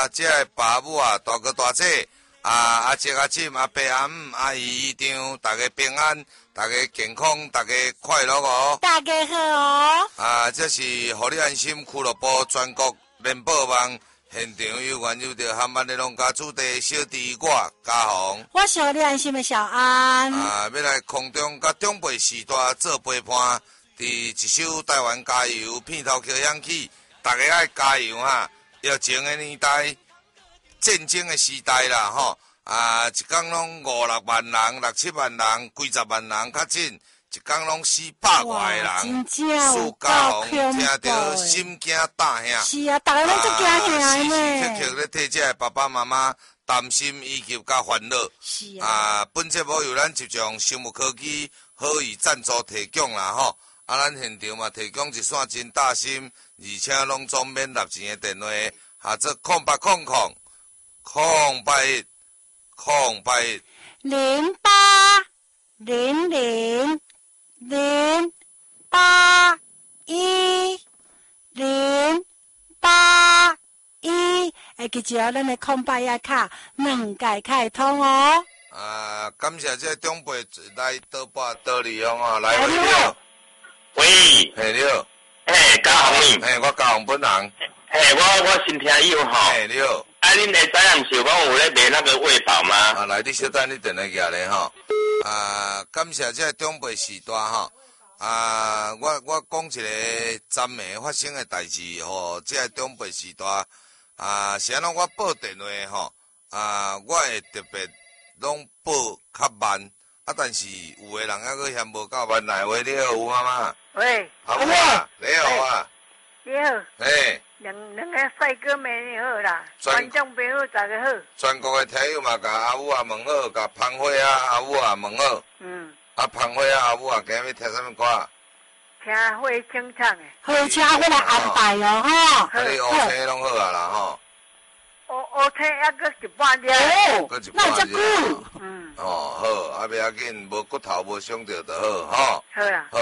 这个爸母啊，大哥大姐阿叔阿婶阿伯阿姆阿姨姨丈，大家平安，大家健康，大家快乐哦！ 大家好哦！ 这是互你安心俱乐部全国联播网现场有缘有着含万的农家主题小弟我嘉宏， 我是互你安心的小安。 要来空中甲长辈时代做陪伴，伫一首台湾加油片头曲响起，大家爱加油哈！疫情的年代。战争的时代啦，吼一天拢5-6万人、6-7万人、几十万人确诊，一天拢400外的人，苏家宏听到心惊胆吓。 是啊，大家拢足惊吓呢。 时时刻刻咧替这个爸爸妈妈担心、依求甲烦恼。 是啊。 本节目由咱集中生物科技好意赞助提供啦，吼。咱现场嘛提供一线真大心，而且拢总免纳钱的电话，下做0800。081081 08000081，会记住咱的空白页卡2届开通哦。 感谢这长辈来倒把倒利用哦，来喂你好。 喂， 嘿你好。 嘉宏你。 我嘉宏本人。 我新听友吼。 你好。 恁会知影是讲有咧卖那个胃宝吗？ 来，你小等你电话举咧吼。感谢这长辈时代吼。我讲一个昨暝发生的代志吼，这长辈时代是安怎我报电话吼，我会特别拢报较慢，但是有的人还佫嫌无够慢来话。你好，吴妈妈。 喂。 阿母啊，你好啊。 你好。两个帅哥美女好啦，观众朋友大家好。 全国的听友嘛，甲阿母啊问好，甲芳惠啊阿母啊问好。芳惠啊阿母啊，今日听什么歌？ 听会清唱的。 好，请我来安排哦，吼。 你乌青拢好啊啦，吼。 乌青还佫一半只。 那这久。 好，后要要紧，无骨头无伤着就好，吼。 好啦。 好